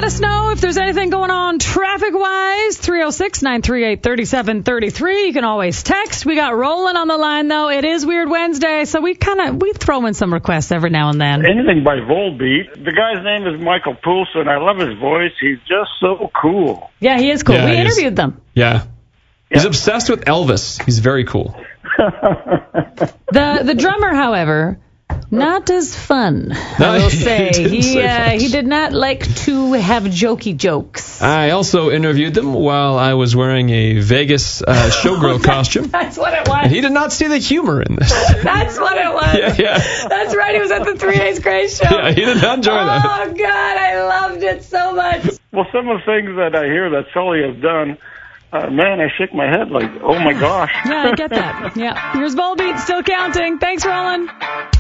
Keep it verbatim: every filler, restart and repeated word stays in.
let us know if there's anything going on traffic-wise. three oh six, nine three eight, three seven three three. You can always text. We got Roland on the line, though. It is Weird Wednesday, so we kind of we throw in some requests every now and then. Anything by Volbeat. The guy's name is Michael Poulsen. I love his voice. He's just so cool. Yeah, he is cool. Yeah, we he is. interviewed them. Yeah. He's obsessed with Elvis. He's very cool. The the drummer, however, not as fun, No, I will he say. didn't He say uh, much. he did not like to have jokey jokes. I also interviewed them while I was wearing a Vegas uh, showgirl costume. That's what it was. And he did not see the humor in this. That's what it was. Yeah, yeah. That's right. He was at the Three A's Grace show. Yeah, he did not enjoy oh, that. Oh, God, I loved it so much. Well, some of the things that I hear that Sully has done, uh, man, I shake my head like, oh, my gosh. Yeah, I get that. Yeah. Here's Volbeat still counting. Thanks, Roland.